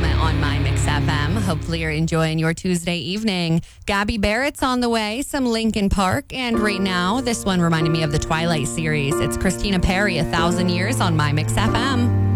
moment on My Mix FM. Hopefully you're enjoying your Tuesday evening. Gabby Barrett's on the way, some Linkin Park, and right now, this one reminded me of the Twilight series. It's Christina Perri, 1,000 Years on My Mix FM.